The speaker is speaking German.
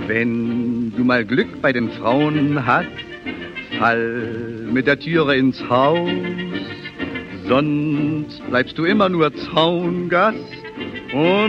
Wenn du mal Glück bei den Frauen hast, fall mit der Türe ins Haus, sonst bleibst du immer nur Zaungast und